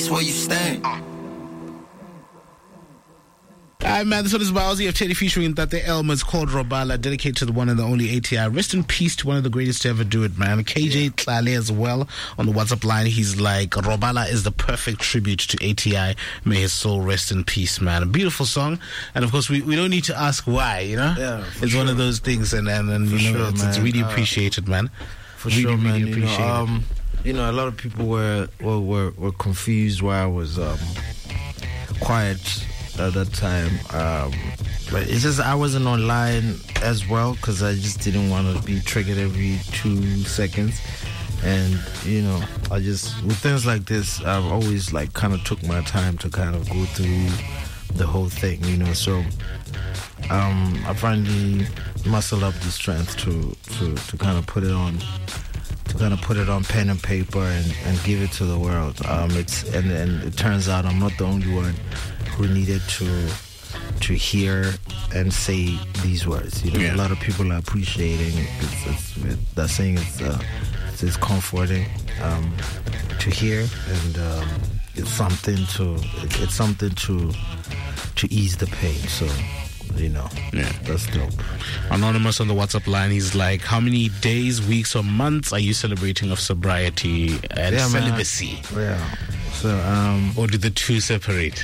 that's where you stand. Hi man, this one is Bowsy of Teddy featuring Tate Elma. It's called Robala, dedicated to the one and the only ATI. Rest in peace to one of the greatest to ever do it, man. KJ Tlale as well on the WhatsApp line. He's like, Robala is the perfect tribute to ATI. May his soul rest in peace, man. A beautiful song. And of course, we don't need to ask why, you know? Yeah, it's one of those things, and you know, it's really appreciated, man. For really, sure, man. really appreciated. You know, a lot of people were confused why I was quiet at that time, but it's just I wasn't online as well because I just didn't want to be triggered every 2 seconds. And you know, I just, with things like this, I've always like kind of took my time to kind of go through the whole thing, you know. So I finally muscled up the strength to kind of put it on, pen and paper and give it to the world. It's and it turns out I'm not the only one who needed to hear and say these words. You know, a lot of people are appreciating. They're saying it's comforting to hear, and it's something to ease the pain. So, you know, that's dope. Anonymous on the WhatsApp line, he's like, how many days, weeks, or months are you celebrating of sobriety and celibacy? Man. Yeah. So, or do the two separate?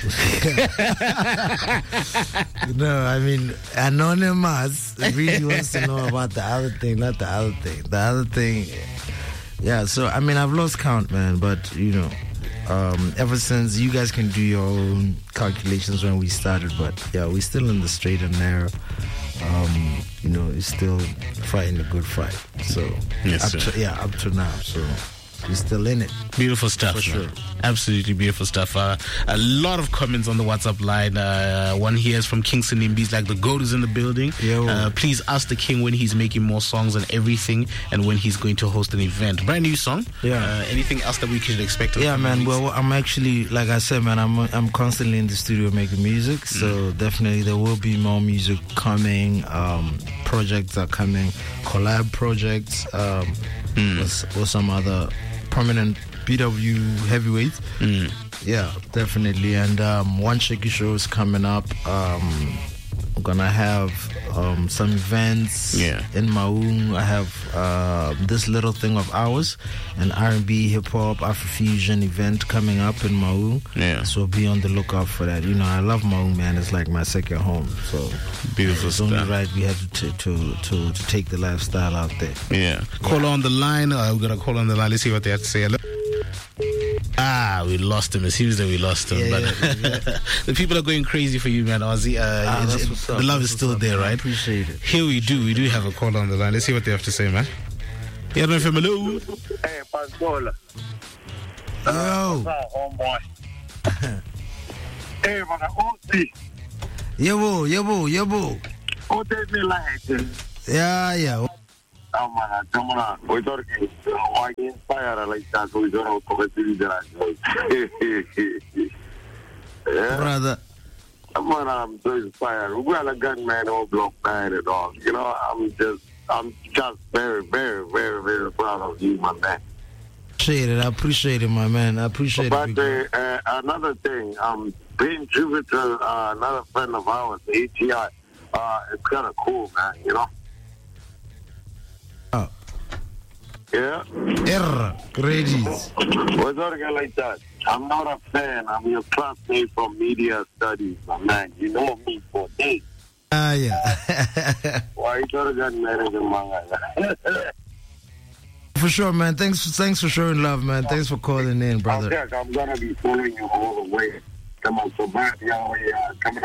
No, I mean, Anonymous really wants to know about the other thing, not the other thing. The other thing, yeah, so, I mean, I've lost count, man, but, you know, ever since, you guys can do your own calculations when we started, but yeah, we're still in the straight and narrow. You know, it's still fighting a good fight. So up to now. So we're still in it. Beautiful stuff, for sure. Absolutely beautiful stuff. A lot of comments on the WhatsApp line. One here is from Kingston Nimby. He's like, the GOAT is in the building. Please ask the king when he's making more songs and everything, and when he's going to host an event. Brand new song. Anything else that we could expect? Yeah, man. Well, I'm actually, like I said, man, I'm constantly in the studio making music. So definitely there will be more music coming. Projects are coming. Collab projects with some other prominent BW heavyweights. Yeah, definitely. And One Shaky Show is coming up. I'm gonna have some events in Maung. I have this little thing of ours, an R&B, hip-hop, Afrofusion event coming up in Maung. So be on the lookout for that. You know, I love Maung, man. It's like my second home. So beautiful it's only right we have to take the lifestyle out there. Call on the line. We're gonna call on the line. Let's see what they have to say. Hello. We lost him. It seems that we lost him. The people are going crazy for you, man, Ozzy. The love is still there, right? I appreciate it. Here we do have a call on the line. Let's see what they have to say, man. Yeah, no, hello. Hey, Pascola. Yo. Homeboy. Hey, man, Ozzy. Yebo. What is it like? Yeah. Come on. We talking. I inspire like that. We don't brother. Come on, I'm so inspired. We got a gunman or block man and all. You know, I'm just very, very, very, very proud of you, my man. I appreciate it, my man. I appreciate it. But another thing, being tribute to another friend of ours, ATI, it's kind of cool, man, you know? Yeah? Gradies. What's all again like that? I'm not a fan. I'm your classmate from media studies, my man. You know me for days. Yeah. Why you thought again married in my For sure, man. Thanks for showing love, man. Thanks for calling in, brother. Okay, I'm gonna be following you all the way. Come on, so bad, come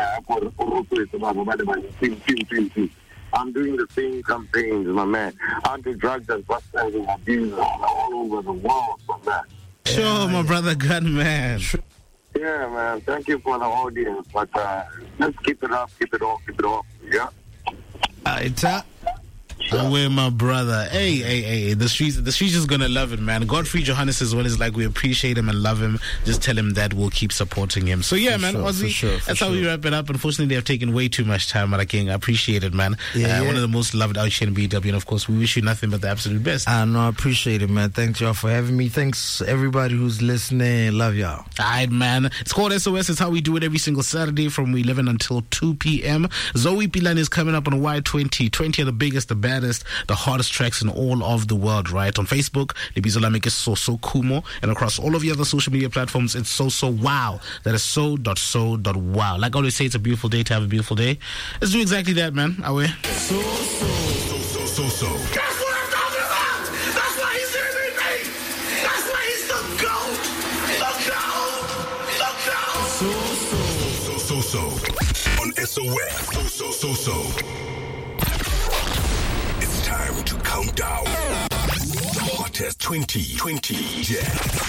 on, I'm doing the same campaigns, my man. Anti-drugs and substance abuse all over the world, my man. Sure, my brother Gunman. Yeah, man. Thank you for the audience. But let's keep it up, keep it off, yeah? Away, my brother. Hey. The streets is gonna love it, man. Godfrey Johannes as well is like, we appreciate him and love him. Just tell him that we'll keep supporting him. So yeah, man, Ozzy, that's how we wrap it up. Unfortunately, they have taken way too much time, but King, I appreciate it, man. One of the most loved out here in BW, and of course, we wish you nothing but the absolute best. I appreciate it, man. Thanks y'all for having me. Thanks everybody who's listening. Love y'all. Alright, man. It's called SOS. It's how we do it every single Saturday from 11 until 2 p.m. Zoe Pilani is coming up on Y20. 20 are the biggest, the baddest, the hardest tracks in all of the world, right? On Facebook, Libizola is So Kumo, and across all of the other social media platforms, it's So Wow. That is so.so.wow. Like I always say, it's a beautiful day to have a beautiful day. Let's do exactly that, man. Away. So. That's what I'm talking about. That's why he's MVP. That's why he's the GOAT. So. On SOS. So. It's time to count down the hottest 2020 jams.